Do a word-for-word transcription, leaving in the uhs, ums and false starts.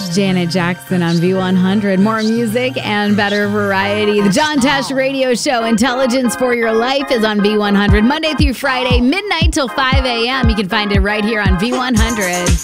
It's Janet Jackson on V one hundred. More music and better variety. The John Tesh Radio Show, Intelligence for Your Life, is on V one hundred Monday through Friday, midnight till five a.m. You can find it right here on V one hundred.